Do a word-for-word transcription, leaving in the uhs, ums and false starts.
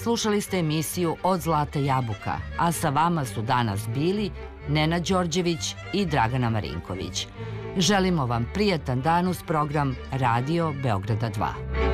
Slušali ste emisiju Od Zlata jabuka, a sa vama su danas bili Nenad Đorđević i Dragana Marinković. Želimo vam prijatan dan uz program Radio Beograda dva.